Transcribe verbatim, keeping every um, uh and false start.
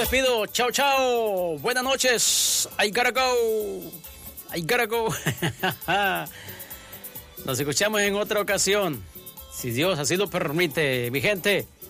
despido. Chao, chao. Buenas noches. I gotta go. I gotta go. Nos escuchamos en otra ocasión. Si Dios así lo permite, mi gente.